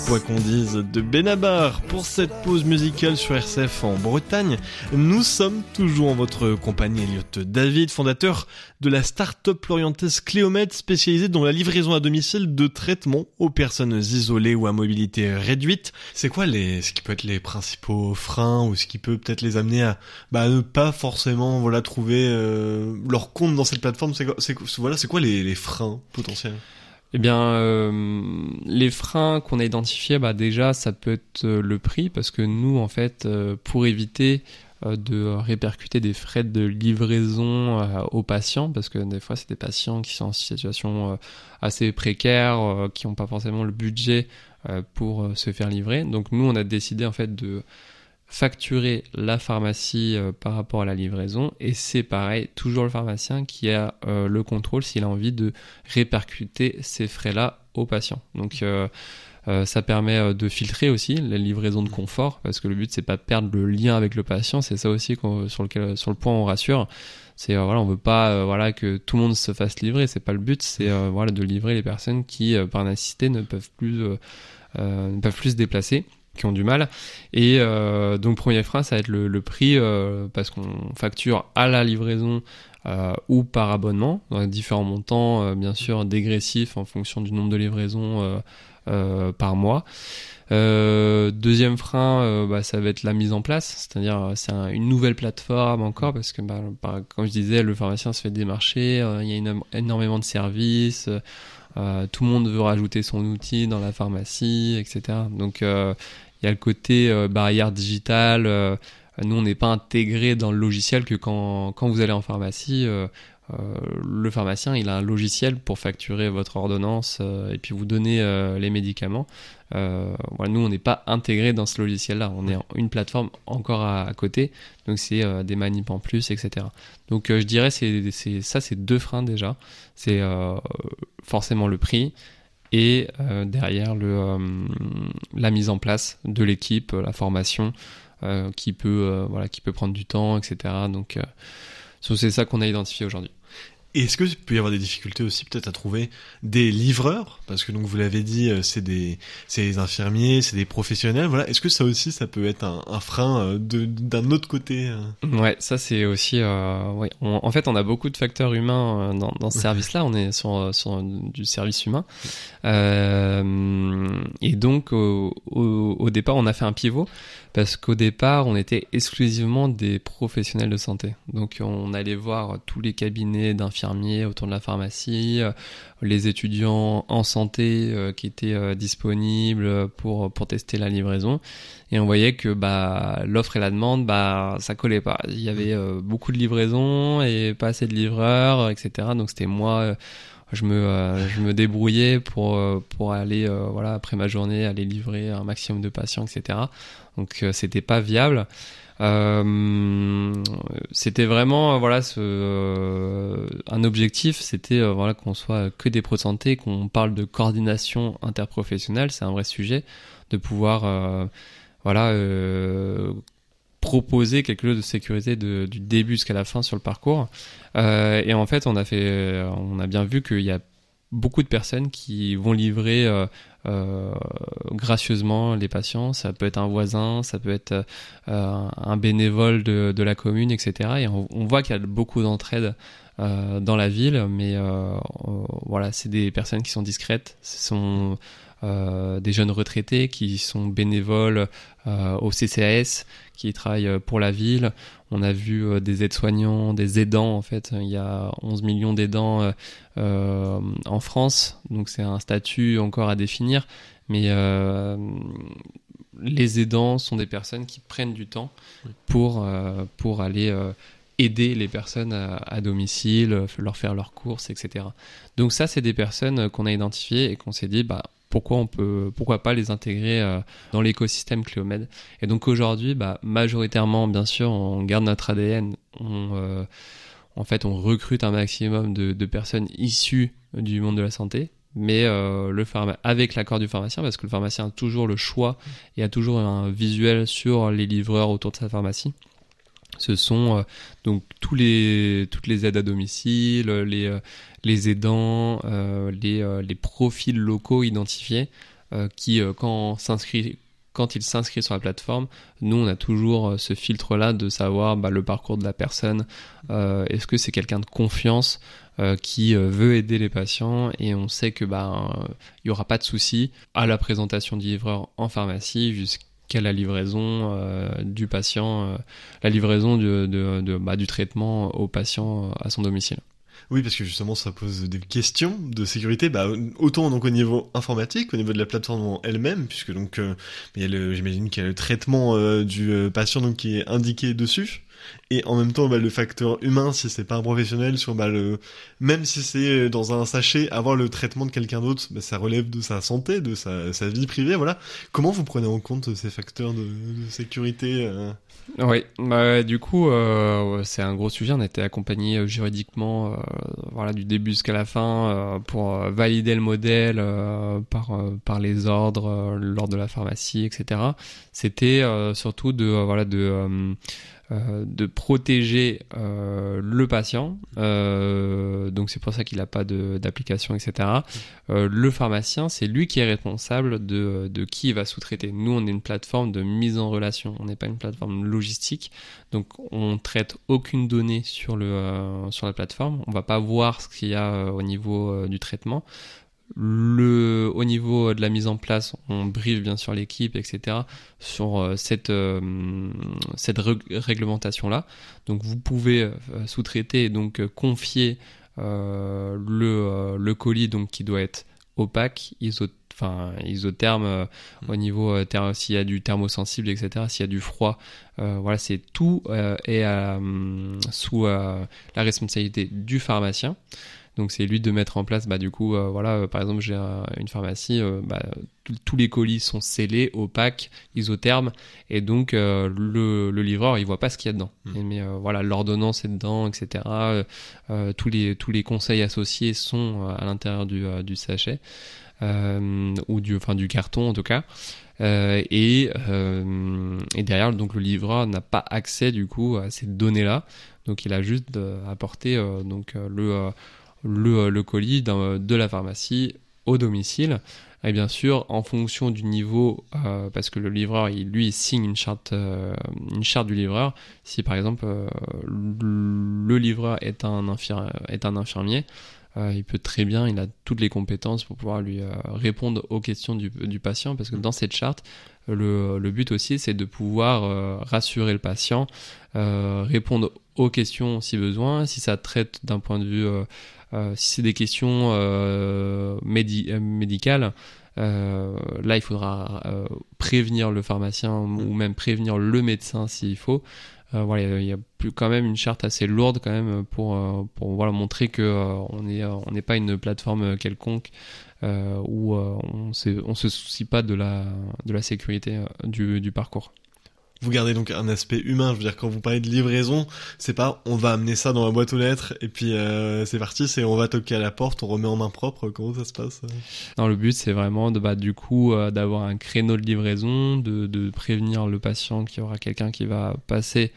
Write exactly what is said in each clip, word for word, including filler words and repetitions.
quoi qu'on dise de Benabar pour cette pause musicale sur R C F en Bretagne. Nous sommes toujours en votre compagnie, Elliot David, fondateur de la start-up lorientaise Cléomed, spécialisée dans la livraison à domicile de traitements aux personnes isolées ou à mobilité réduite. C'est quoi les, ce qui peut être les principaux freins ou ce qui peut peut-être les amener à, bah, ne pas forcément, voilà, trouver euh, leur compte dans cette plateforme? C'est quoi, c'est, voilà, c'est quoi les, les freins potentiels? Eh bien, euh, les freins qu'on a identifiés, bah déjà, ça peut être euh, le prix, parce que nous, en fait, euh, pour éviter euh, de répercuter des frais de livraison euh, aux patients, parce que des fois, c'est des patients qui sont en situation euh, assez précaire, euh, qui n'ont pas forcément le budget euh, pour euh, se faire livrer. Donc, nous, on a décidé, en fait, de facturer la pharmacie euh, par rapport à la livraison, et c'est pareil, toujours le pharmacien qui a euh, le contrôle s'il a envie de répercuter ces frais-là aux patients. Donc euh, euh, ça permet euh, de filtrer aussi la livraison de confort, parce que le but c'est pas de perdre le lien avec le patient, c'est ça aussi qu'on, sur lequel sur le point on rassure. C'est euh, voilà, on veut pas euh, voilà que tout le monde se fasse livrer, c'est pas le but, c'est euh, voilà de livrer les personnes qui euh, par nécessité ne peuvent plus euh, euh, ne peuvent plus se déplacer, qui ont du mal. Et euh, donc premier frein, ça va être le, le prix, euh, parce qu'on facture à la livraison euh, ou par abonnement, dans différents montants, euh, bien sûr dégressifs en fonction du nombre de livraisons euh, euh, par mois. Euh, deuxième frein, euh, bah, ça va être la mise en place, c'est-à-dire c'est un, une nouvelle plateforme encore, parce que bah, bah, comme je disais, le pharmacien se fait démarcher, euh, il y a une, énormément de services, euh, tout le monde veut rajouter son outil dans la pharmacie, et cetera. Donc euh, il y a le côté euh, barrière digitale. Euh, nous, on n'est pas intégré dans le logiciel, que quand, quand vous allez en pharmacie, euh, euh, le pharmacien, il a un logiciel pour facturer votre ordonnance euh, et puis vous donner euh, les médicaments. Euh, voilà, nous, on n'est pas intégré dans ce logiciel-là. On est en, une plateforme encore à, à côté. Donc, c'est euh, des manips en plus, et cetera. Donc, euh, je dirais, c'est, c'est, ça, c'est deux freins déjà. C'est euh, forcément le prix. Et euh, derrière le, euh, la mise en place de l'équipe, la formation euh, qui peut euh, voilà qui peut prendre du temps, et cetera. Donc euh, c'est ça qu'on a identifié aujourd'hui. Et est-ce qu'il peut y avoir des difficultés aussi peut-être à trouver des livreurs? Parce que donc vous l'avez dit, c'est des, c'est des infirmiers, c'est des professionnels. Voilà. Est-ce que ça aussi, ça peut être un, un frein de, d'un autre côté? Ouais, ça c'est aussi. Euh, ouais. On, en fait, on a beaucoup de facteurs humains dans, dans ce service-là. On est sur, sur du service humain. Euh, et donc, au, au, au départ, on a fait un pivot. Parce qu'au départ, on était exclusivement des professionnels de santé. Donc, on allait voir tous les cabinets d'infirmiers autour de la pharmacie, les étudiants en santé euh, qui étaient euh, disponibles pour pour tester la livraison. Et on voyait que bah l'offre et la demande, bah ça collait pas. Il y avait euh, beaucoup de livraisons et pas assez de livreurs, et cetera. Donc, c'était moi... Euh, je me euh, je me débrouillais pour euh, pour aller euh, voilà après ma journée aller livrer un maximum de patients, et cetera. Donc euh, c'était pas viable. Euh, c'était vraiment euh, voilà ce euh, un objectif, c'était euh, voilà qu'on soit que des pros de santé, qu'on parle de coordination interprofessionnelle, c'est un vrai sujet, de pouvoir euh, voilà euh, proposer quelque chose de sécurisé de, du début jusqu'à la fin sur le parcours. Euh, et en fait, on a fait, on a bien vu qu'il y a beaucoup de personnes qui vont livrer euh, euh, gracieusement les patients. Ça peut être un voisin, ça peut être euh, un bénévole de, de la commune, et cetera. Et on, on voit qu'il y a beaucoup d'entraide euh, dans la ville, mais euh, voilà, c'est des personnes qui sont discrètes. Ce sont Euh, des jeunes retraités qui sont bénévoles euh, au C C A S, qui travaillent pour la ville. On a vu euh, des aides-soignants, des aidants en fait. Il y a onze millions d'aidants euh, euh, en France, donc c'est un statut encore à définir. Mais euh, les aidants sont des personnes qui prennent du temps pour, euh, pour aller euh, aider les personnes à, à domicile, leur faire leurs courses, et cetera. Donc ça, c'est des personnes qu'on a identifiées et qu'on s'est dit, bah pourquoi on peut, pourquoi pas les intégrer euh, dans l'écosystème Cléomed. Et donc aujourd'hui, bah, majoritairement, bien sûr, on garde notre A D N. On, euh, en fait, on recrute un maximum de, de personnes issues du monde de la santé, mais euh, le pharma- avec l'accord du pharmacien, parce que le pharmacien a toujours le choix et a toujours un visuel sur les livreurs autour de sa pharmacie. Ce sont euh, donc tous les, toutes les aides à domicile, les, euh, les aidants, euh, les, euh, les profils locaux identifiés euh, qui, euh, quand s'inscrit quand il s'inscrit sur la plateforme, nous, on a toujours ce filtre-là de savoir bah, le parcours de la personne. Euh, est-ce que c'est quelqu'un de confiance euh, qui euh, veut aider les patients, et on sait que bah, euh, il n'y aura pas de souci à la présentation du livreur en pharmacie jusqu'à la livraison euh, du patient, euh, la livraison de, de, de, bah, du traitement au patient à son domicile. Oui, parce que justement, ça pose des questions de sécurité, bah, autant donc au niveau informatique, au niveau de la plateforme en elle-même, puisque donc, euh, il y a le, j'imagine qu'il y a le traitement euh, du euh, patient donc qui est indiqué dessus, et en même temps, bah, le facteur humain, si c'est pas un professionnel, sur bah le, même si c'est dans un sachet, avoir le traitement de quelqu'un d'autre, bah, ça relève de sa santé, de sa, sa vie privée, voilà. Comment vous prenez en compte ces facteurs de, de sécurité euh... Oui, bah, du coup, euh, c'est un gros sujet. On a été accompagné euh, juridiquement, euh, voilà, du début jusqu'à la fin, euh, pour euh, valider le modèle euh, par euh, par les ordres, euh, l'ordre de la pharmacie, et cetera. C'était euh, surtout de euh, voilà de euh, euh, de protéger euh, le patient. Euh, donc c'est pour ça qu'il n'a pas de, d'application, et cetera. Euh, le pharmacien, c'est lui qui est responsable de, de qui il va sous-traiter. Nous, on est une plateforme de mise en relation. On n'est pas une plateforme logistique. Donc on traite aucune donnée sur, le, euh, sur la plateforme. On va pas voir ce qu'il y a euh, au niveau euh, du traitement. Le, au niveau de la mise en place, on briefe bien sûr l'équipe, et cetera sur euh, cette, euh, cette reg- réglementation-là. Donc vous pouvez euh, sous-traiter et donc euh, confier euh, le, euh, le colis donc, qui doit être opaque, iso, enfin, isotherme euh, mmh. au niveau euh, ter- s'il y a du thermosensible, et cetera. S'il y a du froid, euh, voilà, c'est tout euh, est euh, sous euh, la responsabilité du pharmacien. Donc c'est lui de mettre en place, bah du coup, euh, voilà, euh, par exemple j'ai euh, une pharmacie, euh, bah, tous les colis sont scellés, opaques, isothermes, et donc euh, le, le livreur il voit pas ce qu'il y a dedans. Mmh. Et, mais euh, voilà, l'ordonnance est dedans, et cetera. Euh, euh, tous les tous les conseils associés sont euh, à l'intérieur du euh, du sachet euh, ou du enfin du carton en tout cas. Euh, et, euh, et derrière, donc le livreur n'a pas accès du coup à ces données-là. Donc il a juste euh, apporté euh, donc euh, le euh, Le, le colis de la pharmacie au domicile. Et bien sûr, en fonction du niveau, euh, parce que le livreur, il, lui, il signe une charte, euh, une charte du livreur. Si par exemple, euh, le livreur est un, infir- est un infirmier, euh, il peut très bien, il a toutes les compétences pour pouvoir lui euh, répondre aux questions du, du patient, parce que dans cette charte, le, le but aussi, c'est de pouvoir euh, rassurer le patient, euh, répondre aux questions si besoin, si ça traite d'un point de vue... Euh, Euh, si c'est des questions euh, médi- euh, médicales, euh, là il faudra euh, prévenir le pharmacien ou même prévenir le médecin s'il faut. Euh, voilà, il y a plus quand même une charte assez lourde quand même pour euh, pour voilà montrer que euh, on est on n'est pas une plateforme quelconque euh, où euh, on se on se soucie pas de la de la sécurité euh, du du parcours. Vous gardez donc un aspect humain, je veux dire, quand vous parlez de livraison, c'est pas on va amener ça dans la boîte aux lettres et puis euh, c'est parti, c'est on va toquer à la porte, on remet en main propre, comment ça se passe? Non, le but c'est vraiment de bah du coup euh, d'avoir un créneau de livraison, de de prévenir le patient qu'il y aura quelqu'un qui va passer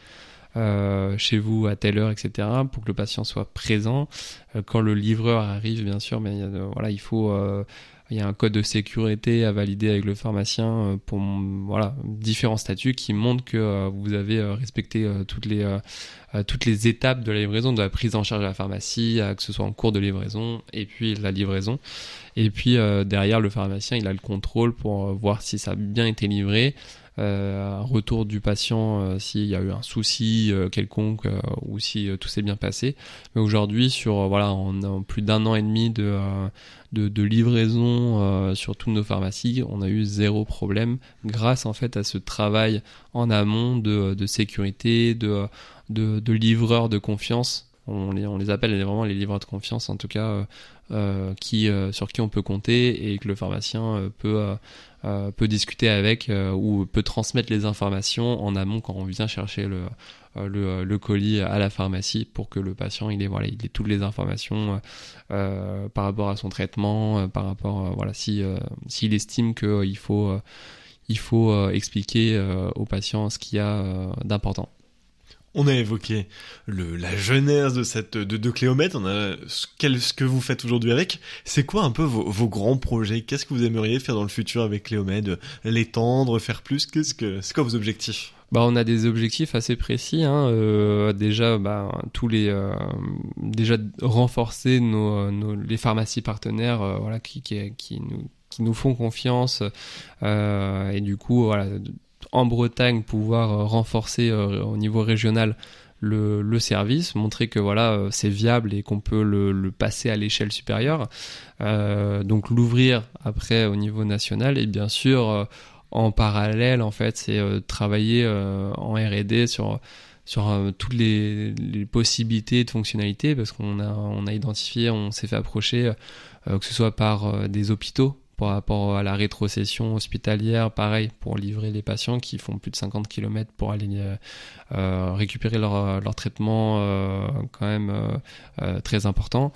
euh, chez vous à telle heure, et cetera pour que le patient soit présent. Euh, quand le livreur arrive, bien sûr, mais euh, voilà, il faut euh, il y a un code de sécurité à valider avec le pharmacien pour voilà différents statuts qui montrent que euh, vous avez euh, respecté euh, toutes les euh, toutes les étapes de la livraison, de la prise en charge de la pharmacie, euh, que ce soit en cours de livraison et puis la livraison. Et puis euh, derrière, le pharmacien il a le contrôle pour euh, voir si ça a bien été livré. Euh, un retour du patient euh, s'il y a eu un souci euh, quelconque euh, ou si euh, tout s'est bien passé. Mais aujourd'hui, sur euh, voilà, en, en plus d'un an et demi de euh, de, de livraison euh, sur toutes nos pharmacies, on a eu zéro problème grâce en fait à ce travail en amont de de sécurité, de de, de livreurs de confiance. On les on les appelle vraiment les livreurs de confiance en tout cas, euh, euh, qui euh, sur qui on peut compter et que le pharmacien euh, peut euh, Euh, peut discuter avec euh, ou peut transmettre les informations en amont quand on vient chercher le, euh, le, le colis à la pharmacie pour que le patient il ait, voilà, il ait toutes les informations euh, par rapport à son traitement, euh, par rapport euh, voilà, si, euh, s'il estime qu'il euh, faut, euh, il faut euh, expliquer euh, au patient ce qu'il y a euh, d'important. On a évoqué le, la genèse de cette de, de Cléomed, on a ce, quel, ce que vous faites aujourd'hui avec. C'est quoi un peu vos, vos grands projets? Qu'est-ce que vous aimeriez faire dans le futur avec Cléomed? L'étendre, faire plus? Qu'est-ce que c'est quoi vos objectifs? Bah, on a des objectifs assez précis. Hein. Euh, déjà, bah, tous les euh, déjà renforcer nos, nos les pharmacies partenaires, euh, voilà, qui qui qui nous qui nous font confiance euh, et du coup, voilà. En Bretagne, pouvoir renforcer euh, au niveau régional le, le service, montrer que voilà euh, c'est viable et qu'on peut le, le passer à l'échelle supérieure. Euh, donc l'ouvrir après au niveau national et bien sûr euh, en parallèle en fait c'est euh, travailler euh, en R et D sur sur euh, toutes les, les possibilités de fonctionnalités parce qu'on a on a identifié, on s'est fait approcher euh, que ce soit par euh, des hôpitaux. Par rapport à la rétrocession hospitalière, pareil, pour livrer les patients qui font plus de cinquante kilomètres pour aller euh, récupérer leur, leur traitement euh, quand même euh, euh, très important.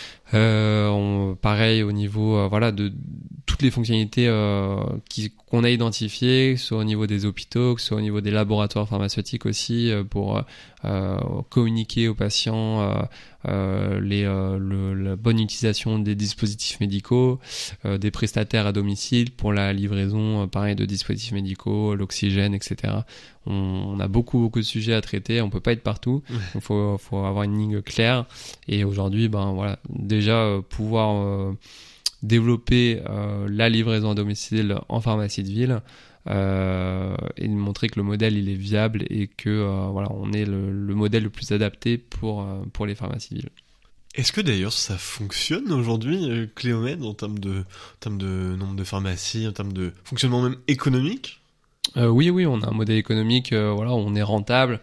Euh, on, pareil au niveau euh, voilà de toutes les fonctionnalités euh, qui, qu'on a identifiées, que ce soit au niveau des hôpitaux, que ce soit au niveau des laboratoires pharmaceutiques aussi, euh, pour euh, communiquer aux patients euh, euh, les, euh, le, la bonne utilisation des dispositifs médicaux, euh, des prestataires à domicile pour la livraison, euh, pareil, de dispositifs médicaux, l'oxygène, et cetera. On, on a beaucoup beaucoup de sujets à traiter, on peut pas être partout, il faut, faut avoir une ligne claire. Et aujourd'hui, ben voilà, déjà euh, pouvoir euh, développer euh, la livraison à domicile en pharmacie de ville. Euh, et montrer que le modèle il est viable et que euh, voilà on est le, le modèle le plus adapté pour euh, pour les pharmacies de ville. Est-ce que d'ailleurs ça fonctionne aujourd'hui euh, Cléomed en termes de en termes de nombre de pharmacies, en termes de fonctionnement même économique? Euh, oui, oui, on a un modèle économique, euh, voilà, on est rentable.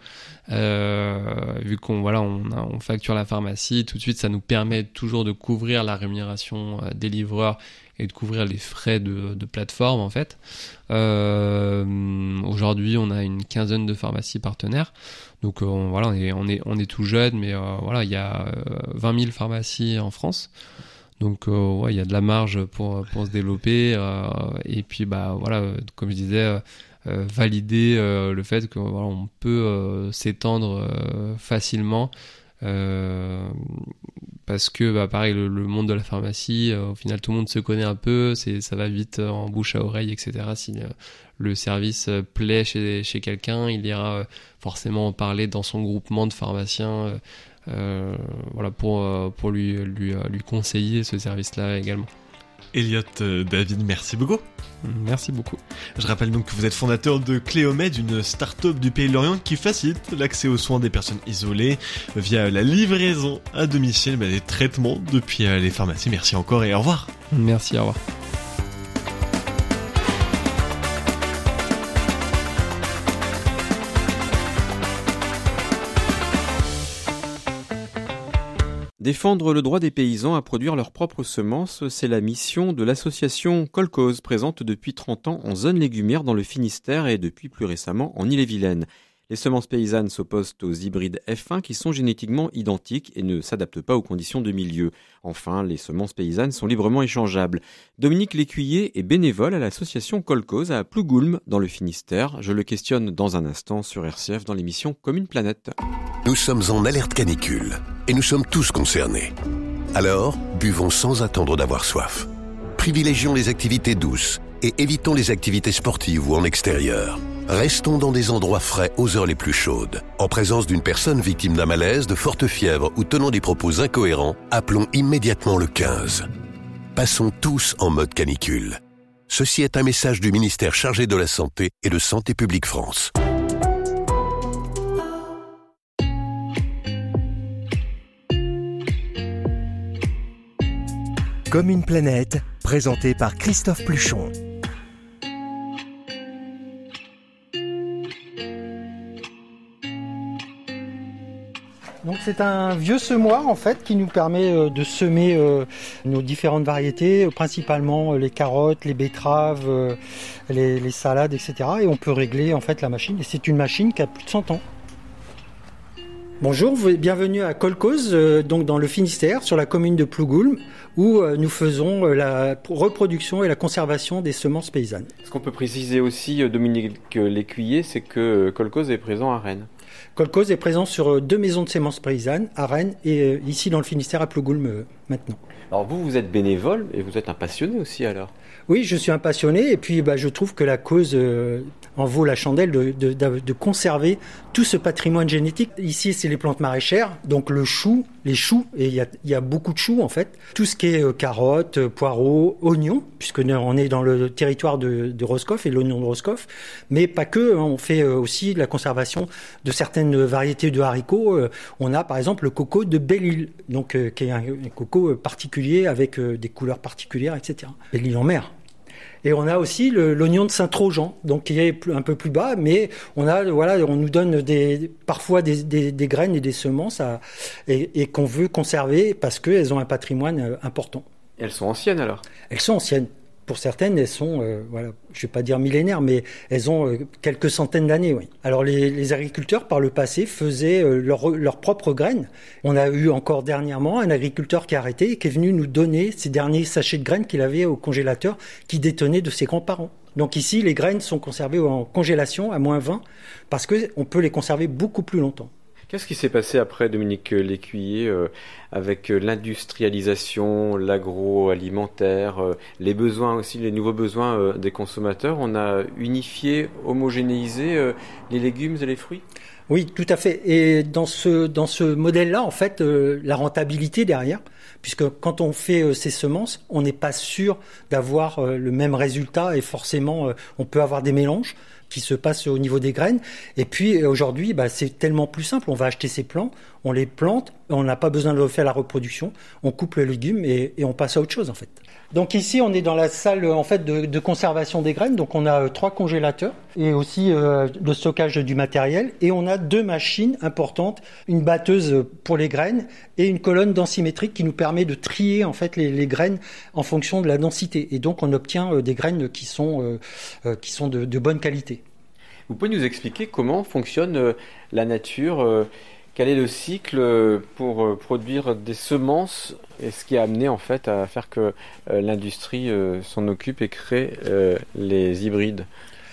Euh, vu qu'on voilà, on, a, on facture la pharmacie, tout de suite, ça nous permet toujours de couvrir la rémunération euh, des livreurs et de couvrir les frais de, de plateforme en fait. Euh, aujourd'hui, on a une quinzaine de pharmacies partenaires. Donc euh, on, voilà, on est, on est on est tout jeune, mais euh, voilà, il y a euh, vingt mille pharmacies en France. Donc euh, ouais, il y a de la marge pour pour se développer euh, et puis bah voilà, comme je disais, euh, euh, valider euh, le fait que voilà, on peut euh, s'étendre euh, facilement euh, parce que bah pareil le, le monde de la pharmacie, euh, au final tout le monde se connaît un peu, c'est ça va vite euh, en bouche à oreille, et cetera. Si euh, le service euh, plaît chez chez quelqu'un, il ira euh, forcément en parler dans son groupement de pharmaciens. Euh, Euh, voilà pour euh, pour lui lui lui conseiller ce service-là également. Elliot euh, David, merci beaucoup. Merci beaucoup. Je rappelle donc que vous êtes fondateur de Cléomed, une start-up du Pays de Lorient qui facilite l'accès aux soins des personnes isolées via la livraison à domicile bah, des traitements depuis euh, les pharmacies. Merci encore et au revoir. Merci, au revoir. Défendre le droit des paysans à produire leurs propres semences, c'est la mission de l'association Colcause, présente depuis trente ans en zone légumière dans le Finistère et depuis plus récemment en Ille-et-Vilaine. Les semences paysannes s'opposent aux hybrides F un qui sont génétiquement identiques et ne s'adaptent pas aux conditions de milieu. Enfin, les semences paysannes sont librement échangeables. Dominique Lécuyer est bénévole à l'association Colcause à Plougoulm dans le Finistère. Je le questionne dans un instant sur R C F dans l'émission Comme une planète. Nous sommes en alerte canicule et nous sommes tous concernés. Alors, buvons sans attendre d'avoir soif. Privilégions les activités douces et évitons les activités sportives ou en extérieur. Restons dans des endroits frais aux heures les plus chaudes. En présence d'une personne victime d'un malaise, de forte fièvre ou tenant des propos incohérents, appelons immédiatement le quinze. Passons tous en mode canicule. Ceci est un message du ministère chargé de la Santé et de Santé publique France. Comme une planète, présenté par Christophe Pluchon. Donc c'est un vieux semoir en fait qui nous permet euh, de semer euh, nos différentes variétés, euh, principalement euh, les carottes, les betteraves, euh, les, les salades, et cetera. Et on peut régler en fait la machine. Et c'est une machine qui a plus de cent ans. Bonjour, bienvenue à Colcause, euh, donc dans le Finistère, sur la commune de Plougoulm, où euh, nous faisons euh, la reproduction et la conservation des semences paysannes. Ce qu'on peut préciser aussi, Dominique Lécuyer, c'est que Colcause est présent à Rennes. Kolkhoz est présent sur deux maisons de semences paysannes, à Rennes et euh, ici dans le Finistère à Plougoulm euh, maintenant. Alors vous, vous êtes bénévole et vous êtes un passionné aussi alors? Oui, je suis un passionné et puis bah, je trouve que la cause euh, en vaut la chandelle de, de, de, de conserver tout ce patrimoine génétique. Ici, c'est les plantes maraîchères, donc le chou, les choux, et il y a, y a beaucoup de choux en fait. Tout ce qui est euh, carottes, euh, poireaux, oignons, puisque on est dans le territoire de, de Roscoff et l'oignon de Roscoff, mais pas que, hein, on fait euh, aussi la conservation de certaines variétés de haricots. Euh, on a par exemple le coco de Belle-Île, donc, euh, qui est un, un coco particulier avec euh, des couleurs particulières, et cetera. Belle-Île en mer. Et on a aussi le, l'oignon de Saint-Trojan, donc qui est un peu plus bas, mais on a, voilà, on nous donne des, parfois des, des, des graines et des semences à, et, et qu'on veut conserver parce qu'elles ont un patrimoine important. Et elles sont anciennes alors? Elles sont anciennes. Pour certaines, elles sont, euh, voilà, je vais pas dire millénaires, mais elles ont euh, quelques centaines d'années, oui. Alors les, les agriculteurs, par le passé, faisaient euh, leurs leur propres graines. On a eu encore dernièrement un agriculteur qui a arrêté et qui est venu nous donner ces derniers sachets de graines qu'il avait au congélateur, qui détenait de ses grands-parents. Donc ici, les graines sont conservées en congélation à moins vingt, parce qu'on peut les conserver beaucoup plus longtemps. Qu'est-ce qui s'est passé après, Dominique Lécuyer, euh, avec l'industrialisation, l'agroalimentaire, euh, les besoins aussi, les nouveaux besoins euh, des consommateurs? On a unifié, homogénéisé euh, les légumes et les fruits? Oui, tout à fait. Et dans ce dans ce modèle-là, en fait, euh, la rentabilité derrière, puisque quand on fait euh, ces semences, on n'est pas sûr d'avoir euh, le même résultat et forcément, euh, on peut avoir des mélanges qui se passent au niveau des graines. Et puis aujourd'hui, bah, c'est tellement plus simple. On va acheter ces plants, on les plante, on n'a pas besoin de faire la reproduction, on coupe le légume et, et on passe à autre chose en fait. Donc ici, on est dans la salle en fait de, de conservation des graines. Donc on a euh, trois congélateurs et aussi euh, le stockage du matériel. Et on a deux machines importantes, une batteuse pour les graines et une colonne densimétrique qui nous permet de trier en fait les, les graines en fonction de la densité. Et donc on obtient euh, des graines qui sont euh, euh, qui sont de, de bonne qualité. Vous pouvez nous expliquer comment fonctionne euh, la nature euh... Quel est le cycle pour produire des semences et ce qui a amené en fait à faire que l'industrie s'en occupe et crée les hybrides?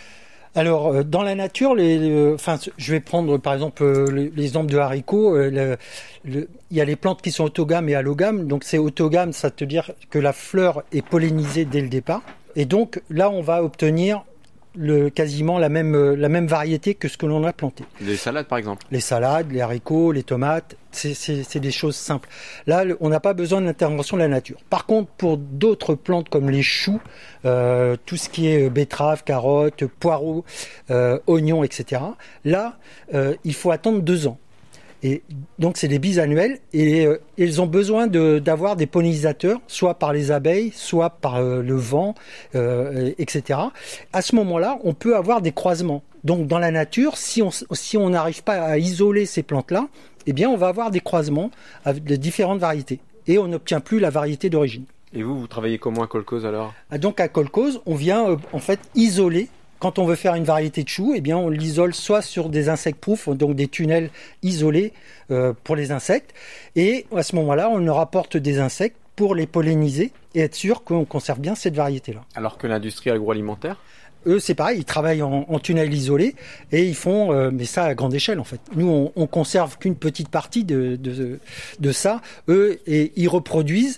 Alors, dans la nature, les, les, enfin, je vais prendre par exemple l'exemple de haricots. Le, le, il y a les plantes qui sont autogames et allogames. Donc, c'est autogame, ça veut dire que la fleur est pollinisée dès le départ. Et donc, là, on va obtenir Le, quasiment la même, la même variété que ce que l'on a planté. Les salades par exemple? Les salades, les haricots, les tomates, c'est, c'est, c'est des choses simples. Là, on n'a pas besoin de l'intervention de la nature. Par contre, pour d'autres plantes comme les choux, euh, tout ce qui est betterave, carottes, poireaux, euh, oignons, et cetera, là, euh, il faut attendre deux ans. Et donc, c'est des bisannuels et euh, ils ont besoin de, d'avoir des pollinisateurs, soit par les abeilles, soit par euh, le vent, euh, et cetera. À ce moment-là, on peut avoir des croisements. Donc, dans la nature, si on si on n'arrive pas à isoler ces plantes-là, eh bien, on va avoir des croisements avec de différentes variétés et on n'obtient plus la variété d'origine. Et vous, vous travaillez comment à Kolkhoz alors? Donc, à Kolkhoz, on vient euh, en fait isoler. Quand on veut faire une variété de choux, eh bien, on l'isole soit sur des insectes-proof, donc des tunnels isolés euh, pour les insectes. Et à ce moment-là, on leur apporte des insectes pour les polliniser et être sûr qu'on conserve bien cette variété-là. Alors que l'industrie agroalimentaire? Eux, c'est pareil, ils travaillent en, en tunnel isolé et ils font, euh, mais ça à grande échelle en fait. Nous, on, on conserve qu'une petite partie de, de, de ça. Eux, et ils reproduisent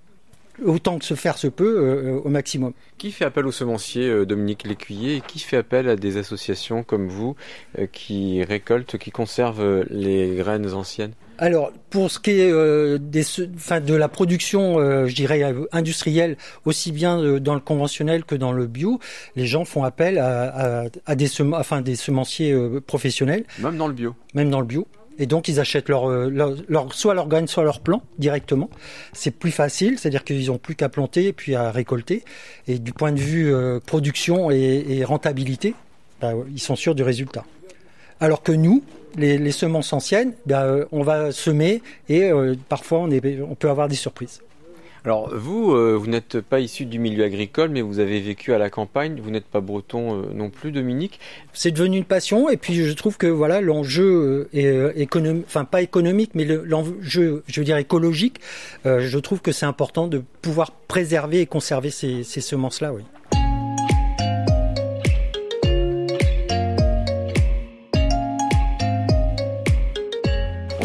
autant que se faire se peut euh, au maximum. Qui fait appel aux semenciers, euh, Dominique Lécuyer, et qui fait appel à des associations comme vous euh, qui récoltent, qui conservent euh, les graines anciennes? Alors, pour ce qui est euh, des, enfin, de la production, euh, je dirais, industrielle, aussi bien euh, dans le conventionnel que dans le bio, les gens font appel à, à, à des, sem- enfin, des semenciers euh, professionnels. Même dans le bio? Même dans le bio. Et donc, ils achètent leur, leur, leur, soit leurs graines, soit leurs plants directement. C'est plus facile, c'est-à-dire qu'ils n'ont plus qu'à planter et puis à récolter. Et du point de vue euh, production et, et rentabilité, bah, ils sont sûrs du résultat. Alors que nous, les, les semences anciennes, bah, euh, on va semer et euh, parfois on, est, on peut avoir des surprises. Alors vous, euh, vous n'êtes pas issu du milieu agricole, mais vous avez vécu à la campagne. Vous n'êtes pas breton euh, non plus, Dominique. C'est devenu une passion, et puis je trouve que voilà l'enjeu est euh, économique, enfin pas économique, mais le, l'enjeu, je veux dire écologique. Euh, je trouve que c'est important de pouvoir préserver et conserver ces, ces semences-là, oui.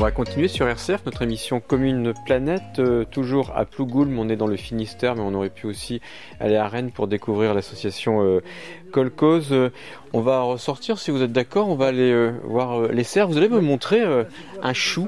va continuer sur R C F, notre émission Commune Planète, euh, toujours à Plougoulm, on est dans le Finistère, mais on aurait pu aussi aller à Rennes pour découvrir l'association euh, Kolkhoz. Euh, on va ressortir, si vous êtes d'accord, on va aller euh, voir euh, les serres. Vous allez me montrer euh, un chou.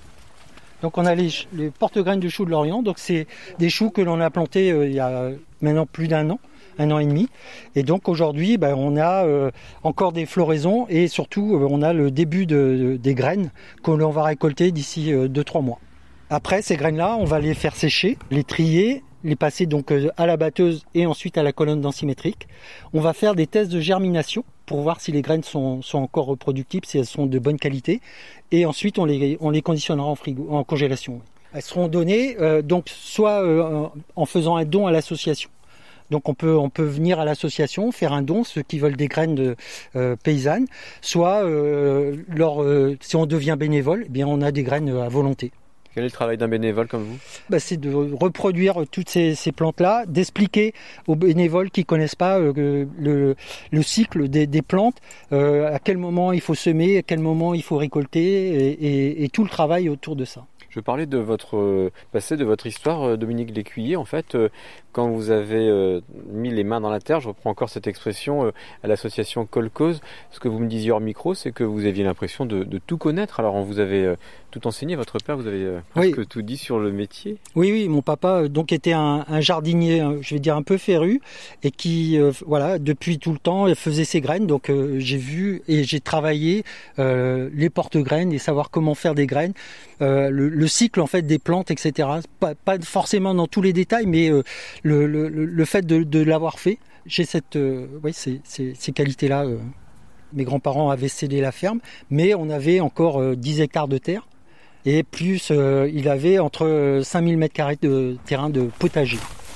Donc on a les, les porte-graines de choux de Lorient, donc c'est des choux que l'on a plantés euh, il y a maintenant plus d'un an. un an et demi. Et donc aujourd'hui, ben, on a euh, encore des floraisons et surtout, euh, on a le début de, de, des graines que l'on va récolter d'ici euh, deux trois mois. Après, ces graines-là, on va les faire sécher, les trier, les passer donc euh, à la batteuse et ensuite à la colonne densimétrique. On va faire des tests de germination pour voir si les graines sont, sont encore reproductibles, si elles sont de bonne qualité. Et ensuite, on les, on les conditionnera en, frigo, en congélation. Elles seront données euh, donc soit euh, en faisant un don à l'association. Donc on peut, on peut venir à l'association, faire un don, ceux qui veulent des graines de, euh, paysannes, soit euh, leur, euh, si on devient bénévole, eh bien on a des graines à volonté. Quel est le travail d'un bénévole comme vous ? Bah, c'est de reproduire toutes ces, ces plantes-là, d'expliquer aux bénévoles qui ne connaissent pas euh, le, le cycle des, des plantes, euh, à quel moment il faut semer, à quel moment il faut récolter, et, et, et tout le travail autour de ça. Je parlais de votre euh, passé, de votre histoire, euh, Dominique Lécuyer. En fait, euh, quand vous avez euh, mis les mains dans la terre, je reprends encore cette expression, euh, à l'association Kolkhoz, ce que vous me disiez hors micro, c'est que vous aviez l'impression de, de tout connaître. Alors, on vous avait euh, tout enseigné, votre père, vous avez euh, presque oui. tout dit sur le métier. Oui, oui, mon papa donc était un, un jardinier, je vais dire un peu féru, et qui, euh, voilà, depuis tout le temps, faisait ses graines. Donc, euh, j'ai vu et j'ai travaillé euh, les porte-graines et savoir comment faire des graines, euh, le, le cycle en fait des plantes, et cetera. Pas, pas forcément dans tous les détails, mais euh, le, le, le fait de, de l'avoir fait, j'ai cette, euh, oui, ces, ces, ces qualités-là. Euh. Mes grands-parents avaient cédé la ferme, mais on avait encore euh, dix hectares de terre. Et plus, euh, il avait entre cinq mille mètres carrés de terrain de potager.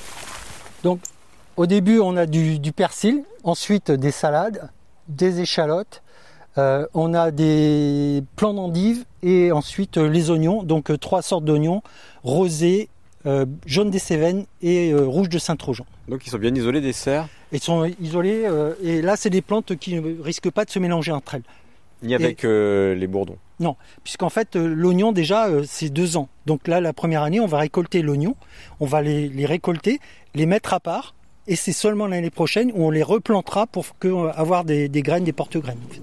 Donc, au début, on a du, du persil, ensuite des salades, des échalotes, euh, on a des plants d'endives et ensuite euh, les oignons. Donc, euh, trois sortes d'oignons, rosés, euh, jaune des Cévennes et euh, rouge de Saint-Trojan. Donc, ils sont bien isolés des serres ? Ils sont isolés, euh, et là, c'est des plantes qui ne risquent pas de se mélanger entre elles. Ni avec et, euh, les bourdons. Non, puisqu'en fait, euh, l'oignon, déjà, euh, c'est deux ans. Donc là, la première année, on va récolter l'oignon, on va les, les récolter, les mettre à part, et c'est seulement l'année prochaine où on les replantera pour que, euh, avoir des, des graines, des porte-graines. En fait.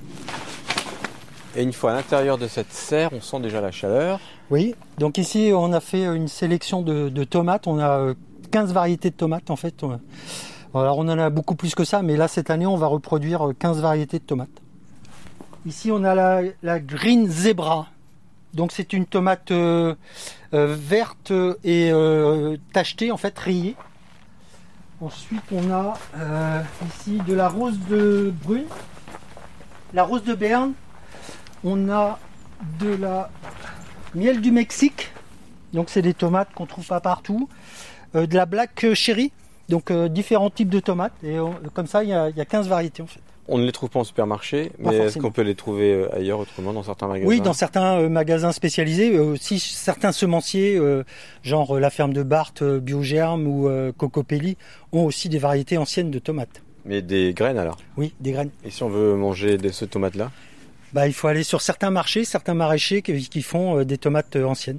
Et une fois à l'intérieur de cette serre, on sent déjà la chaleur. Oui, donc ici, on a fait une sélection de, de tomates. On a quinze variétés de tomates, en fait. Alors, on en a beaucoup plus que ça, mais là, cette année, on va reproduire quinze variétés de tomates. Ici, on a la, la Green Zebra. Donc, c'est une tomate euh, euh, verte et euh, tachetée, en fait, rayée. Ensuite, on a euh, ici de la rose de brune, la rose de Berne. On a de la miel du Mexique. Donc, c'est des tomates qu'on ne trouve pas partout. Euh, de la Black Cherry. Donc, euh, différents types de tomates. Et euh, comme ça, il y, y a quinze variétés, en fait. On ne les trouve pas en supermarché, pas mais forcément. Est-ce qu'on peut les trouver ailleurs autrement, dans certains magasins ? Oui, dans certains euh, magasins spécialisés, euh, aussi certains semenciers, euh, genre euh, la ferme de Barthes, euh, Biogerme ou euh, Cocopelli, ont aussi des variétés anciennes de tomates. Mais des graines alors ? Oui, des graines. Et si on veut manger de ce tomate-là ? Bah, il faut aller sur certains marchés, certains maraîchers qui, qui font euh, des tomates euh, anciennes.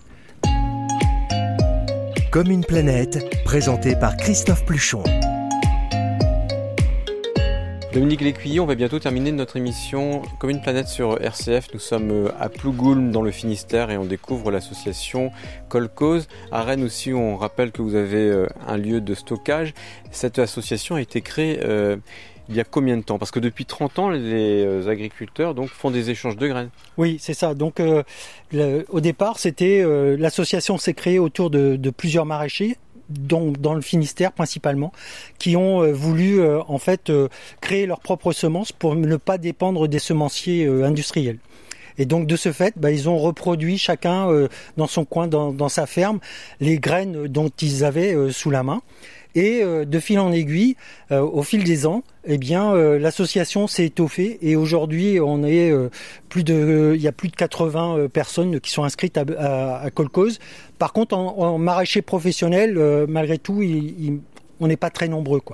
Comme une planète, présenté par Christophe Pluchon. Dominique Lécuyer, on va bientôt terminer notre émission Comme une planète sur R C F. Nous sommes à Plougoulm dans le Finistère et on découvre l'association Kolkhoz. À Rennes aussi, on rappelle que vous avez un lieu de stockage. Cette association a été créée euh, il y a combien de temps ? Parce que depuis trente ans, les agriculteurs donc, font des échanges de graines. Oui, c'est ça. Donc, euh, le, au départ, c'était euh, l'association s'est créée autour de, de plusieurs maraîchers, dont dans le Finistère principalement, qui ont euh, voulu euh, en fait euh, créer leurs propres semences pour ne pas dépendre des semenciers euh, industriels. Et donc de ce fait, bah, ils ont reproduit chacun euh, dans son coin, dans, dans sa ferme, les graines dont ils avaient euh, sous la main. Et euh, de fil en aiguille, euh, au fil des ans, eh bien, euh, l'association s'est étoffée et aujourd'hui, on est euh, plus de, euh, il y a plus de quatre-vingts euh, personnes qui sont inscrites à, à, à Kolkhoz. Par contre, en, en maraîcher professionnel, euh, malgré tout, il, il, on n'est pas très nombreux, quoi.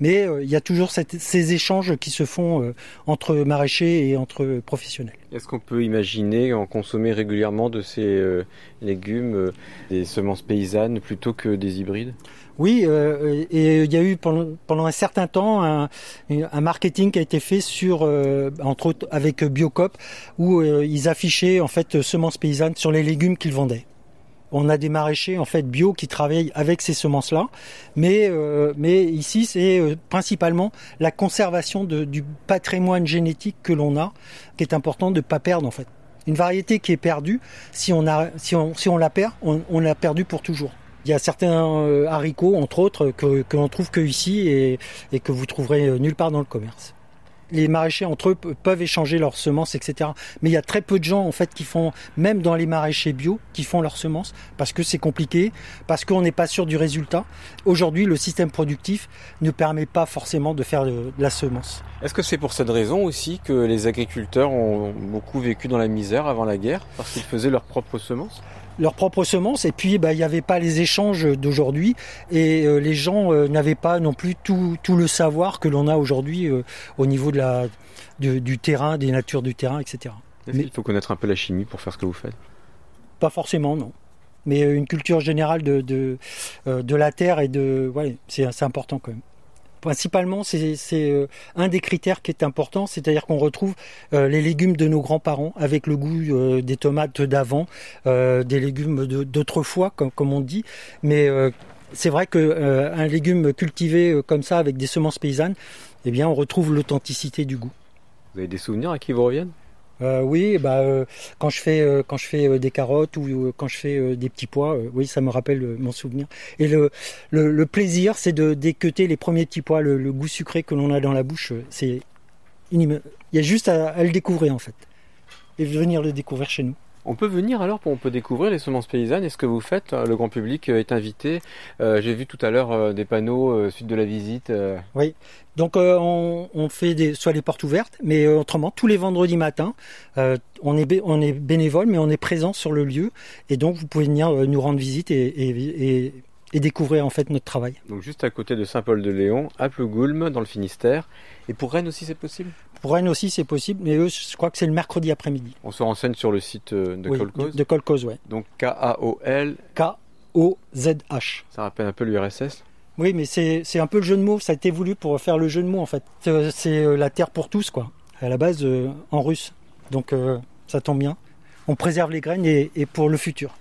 Mais euh, il y a toujours cette, ces échanges qui se font euh, entre maraîchers et entre professionnels. Est-ce qu'on peut imaginer en consommer régulièrement de ces euh, légumes, euh, des semences paysannes plutôt que des hybrides ? Oui, euh, et il y a eu pendant, pendant un certain temps un, un marketing qui a été fait sur, euh, entre autres avec Biocop, où euh, ils affichaient en fait semences paysannes sur les légumes qu'ils vendaient. On a des maraîchers en fait bio qui travaillent avec ces semences-là, mais euh, mais ici c'est euh, principalement la conservation de, du patrimoine génétique que l'on a, qui est important de ne pas perdre en fait. Une variété qui est perdue, si on a si on si on la perd, on, on l'a perdue pour toujours. Il y a certains euh, haricots, entre autres, que, que l'on trouve que ici et, et que vous trouverez nulle part dans le commerce. Les maraîchers entre eux peuvent échanger leurs semences, et cetera. Mais il y a très peu de gens en fait qui font, même dans les maraîchers bio, qui font leurs semences parce que c'est compliqué, parce qu'on n'est pas sûr du résultat. Aujourd'hui, le système productif ne permet pas forcément de faire de, de la semence. Est-ce que c'est pour cette raison aussi que les agriculteurs ont beaucoup vécu dans la misère avant la guerre, parce qu'ils faisaient leurs propres semences ? Leurs propres semences, et puis bah, il n'y avait pas les échanges d'aujourd'hui, et euh, les gens euh, n'avaient pas non plus tout, tout le savoir que l'on a aujourd'hui euh, au niveau de la, de, du terrain, des natures du terrain, et cetera. Est-ce Mais il faut connaître un peu la chimie pour faire ce que vous faites ? Pas forcément, non. Mais une culture générale de, de, euh, de la terre, et de, ouais, c'est, c'est important quand même. Principalement, c'est, c'est euh, un des critères qui est important, c'est-à-dire qu'on retrouve euh, les légumes de nos grands-parents avec le goût euh, des tomates d'avant, euh, des légumes de, d'autrefois, comme, comme on dit. Mais euh, c'est vrai que euh, un légume cultivé euh, comme ça, avec des semences paysannes, eh bien, on retrouve l'authenticité du goût. Vous avez des souvenirs à qui vous reviennent ? Euh, oui, bah euh, quand je fais euh, quand je fais euh, des carottes ou euh, quand je fais euh, des petits pois, euh, oui, ça me rappelle euh, mon souvenir. Et le, le le plaisir, c'est de d'équeuter les premiers petits pois, le, le goût sucré que l'on a dans la bouche, euh, c'est inim... il y a juste à, à le découvrir en fait, et venir le découvrir chez nous. On peut venir alors, on peut découvrir les semences paysannes. Est-ce que vous faites ? Le grand public est invité. Euh, j'ai vu tout à l'heure euh, des panneaux euh, suite de la visite. Euh... Oui, donc euh, on, on fait des, soit les portes ouvertes, mais euh, autrement tous les vendredis matins, euh, on est bé- on est bénévole, mais on est présent sur le lieu, et donc vous pouvez venir euh, nous rendre visite et, et, et, et découvrir en fait notre travail. Donc juste à côté de Saint-Paul-de-Léon, à Plougoulme, dans le Finistère. Et pour Rennes aussi, c'est possible ? Pour Rennes aussi, c'est possible, mais eux, je crois que c'est le mercredi après-midi. On se renseigne sur le site de oui, Kolkhoz. De, de Kolkhoz, ouais. Donc K A O L. K O Z H. Ça rappelle un peu l'U R S S ? Oui, mais c'est, c'est un peu le jeu de mots. Ça a été voulu pour faire le jeu de mots, en fait. C'est la terre pour tous, quoi. À la base, euh, en russe. Donc, euh, ça tombe bien. On préserve les graines et, et pour le futur.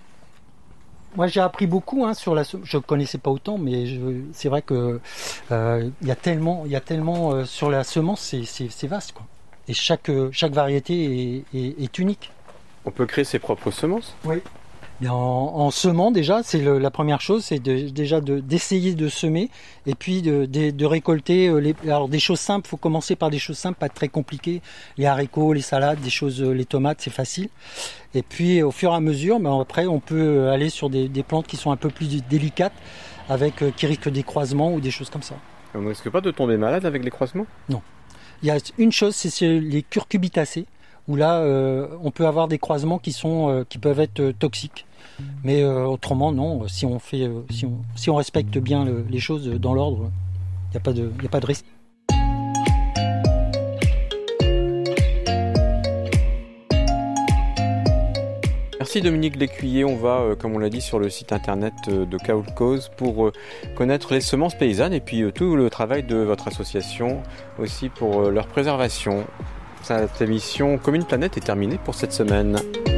Moi, j'ai appris beaucoup hein, sur la. Je connaissais pas autant, mais je... c'est vrai que euh, il y a tellement, il y a tellement euh, sur la semence, c'est, c'est, c'est vaste, quoi. Et chaque chaque variété est, est, est unique. On peut créer ses propres semences ? Oui. Et en, en semant déjà, c'est le, la première chose, c'est de, déjà de, d'essayer de semer et puis de, de, de récolter. Les, alors des choses simples, il faut commencer par des choses simples, pas très compliquées. Les haricots, les salades, des choses, les tomates, c'est facile. Et puis au fur et à mesure, ben, après on peut aller sur des, des plantes qui sont un peu plus délicates, avec qui risquent des croisements ou des choses comme ça. On ne risque pas de tomber malade avec les croisements ? Non. Il y a une chose, c'est les curcubitacées, où là euh, on peut avoir des croisements qui sont euh, qui peuvent être euh, toxiques. Mais euh, autrement, non. Si on fait, euh, si on, si on respecte bien le, les choses dans l'ordre, il n'y a pas de, il y a pas de risque. Merci Dominique Lécuyer. On va, euh, comme on l'a dit, sur le site internet euh, de Kolkhoz pour euh, connaître les semences paysannes et puis euh, tout le travail de votre association aussi pour euh, leur préservation. Cette émission Commune Planète est terminée pour cette semaine.